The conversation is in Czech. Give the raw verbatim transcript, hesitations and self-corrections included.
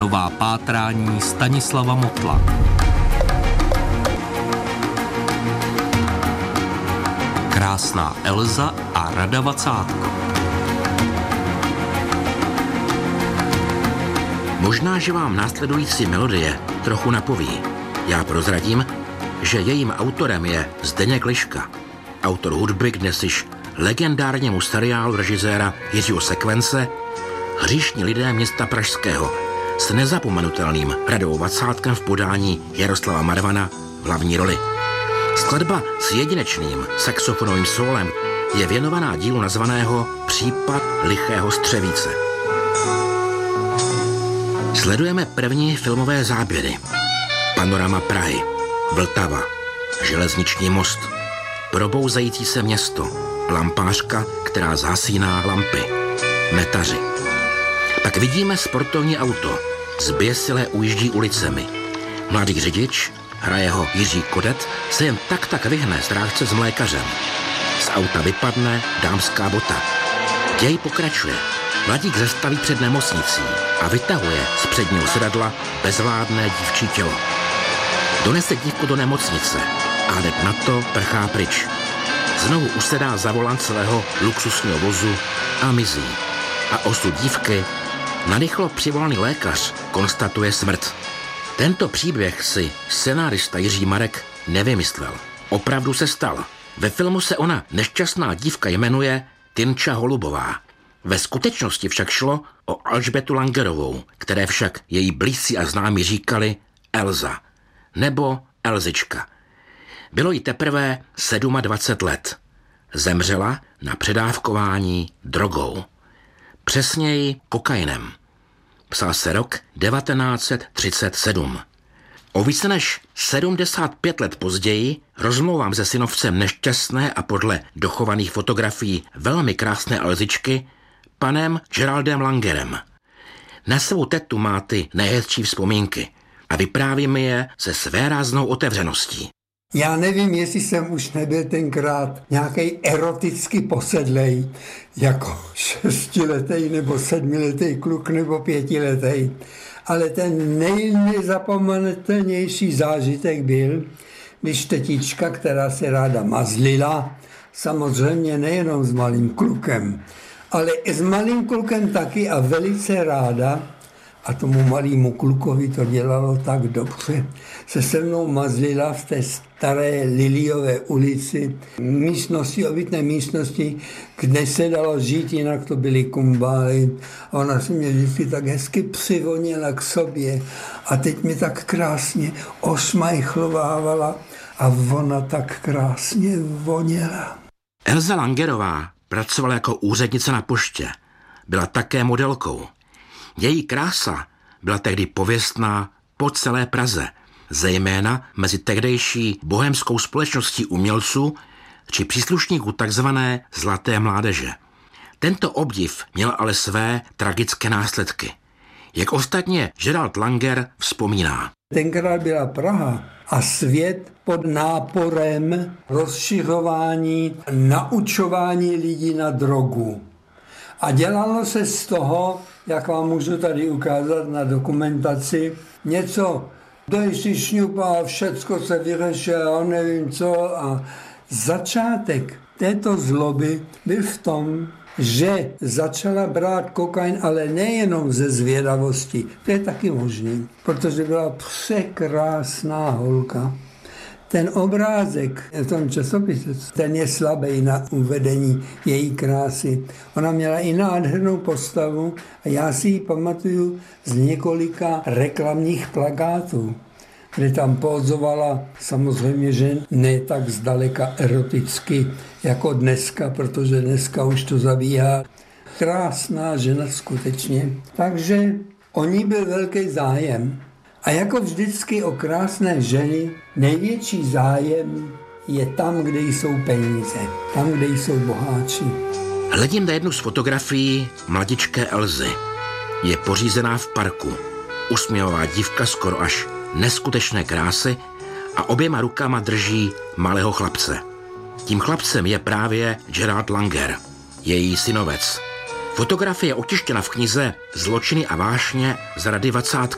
Nová pátrání Stanislava Motla. Krásná Elza a Rada Vacátko. Možná, že vám následující melodie trochu napoví. Já prozradím, že jejím autorem je Zdeněk Liška, autor hudby k dnes již legendárnímu seriálu režiséra Jiřího Sekvence Hříšní lidé města pražského s nezapomenutelným Radou Vacátkem v podání Jaroslava Marvana v hlavní roli. Skladba s jedinečným saxofonovým sólem je věnovaná dílu nazvaného Případ lichého střevíce. Sledujeme první filmové záběry. Panorama Prahy, Vltava, železniční most, probouzající se město, lampářka, která zhasíná lampy, metaři. Pak vidíme sportovní auto, zběsilé ujíždí ulicemi. Mladý řidič, hraje ho Jiří Kodet, se jen tak tak vyhne strážce s mlékařem. Z auta vypadne dámská bota. Děj pokračuje. Mladík zastaví před nemocnicí a vytahuje z předního sedadla bezvládné dívčí tělo. Donese dívku do nemocnice a hned na to prchá pryč. Znovu usedá za volant celého luxusního vozu a mizí. A osud dívky narychlo přivolaný lékař konstatuje smrt. Tento příběh si scenárista Jiří Marek nevymyslel. Opravdu se stal. Ve filmu se ona nešťastná dívka jmenuje Tynča Holubová. Ve skutečnosti však šlo o Alžbětu Langerovou, které však její blízcí a známí říkali Elza nebo Elzička. Bylo jí teprve dvacet sedm let. Zemřela na předávkování drogou. Přesněji kokainem. Psal se rok devatenáct set třicet sedm. O více než sedmdesát pět let později rozmlouvám se synovcem nešťastné a podle dochovaných fotografií velmi krásné Elzičky panem Geraldem Langerem. Na svou tetu má ty nejhezčí vzpomínky a vypráví mi je se svéráznou otevřeností. Já nevím, jestli jsem už nebyl tenkrát nějaký eroticky posedlej, jako šestiletý nebo sedmiletý kluk nebo pětiletý, ale ten nejnezapomenutelnější zážitek byl, když tetička, která se ráda mazlila, samozřejmě nejenom s malým klukem, ale i s malým klukem taky a velice ráda, a tomu malému klukovi to dělalo tak dobře, se se mnou mazlila v té staré Liliové ulici, místnosti, obytné místnosti, kde se dalo žít, jinak to byly kumbály. A ona se mě vždycky tak hezky přivonila k sobě a teď mi tak krásně ošmajchlovávala a ona tak krásně voněla. Elza Langerová pracovala jako úřednice na poště. Byla také modelkou. Její krása byla tehdy pověstná po celé Praze, zejména mezi tehdejší bohemskou společností umělců či příslušníků takzvané zlaté mládeže. Tento obdiv měl ale své tragické následky. Jak ostatně Gerald Langer vzpomíná. Tenkrát byla Praha a svět pod náporem rozšiřování, naučování lidí na drogu. A dělalo se z toho, jak vám můžu tady ukázat na dokumentaci, něco, kdo si šňupá, všecko se vyřešilo, nevím co. A začátek této zloby byl v tom, že začala brát kokain, ale nejenom ze zvědavosti, to je taky možný, protože byla překrásná holka. Ten obrázek v tom časopise, ten je slabý na uvedení její krásy. Ona měla i nádhernou postavu a já si ji pamatuju z několika reklamních plakátů, kde tam pózovala, samozřejmě, že ne tak zdaleka eroticky jako dneska, protože dneska už to zabíhá. Krásná žena skutečně. Takže o ní byl velký zájem. A jako vždycky o krásné ženy největší zájem je tam, kde jsou peníze, tam, kde jsou boháči. Hledím na jednu z fotografií mladičké Elzy. Je pořízená v parku. Usměvavá dívka skoro až neskutečné krásy a oběma rukama drží malého chlapce. Tím chlapcem je právě Gerald Langer, její synovec. Fotografie je otištěna v knize Zločiny a vášně z Rady Vacátka.